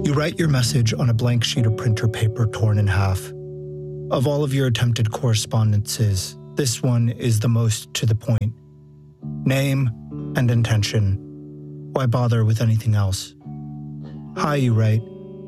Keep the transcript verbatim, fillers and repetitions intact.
You write your message on a blank sheet of printer paper torn in half. Of all of your attempted correspondences, this one is the most to the point. Name and intention. Why bother with anything else? Hi, you write.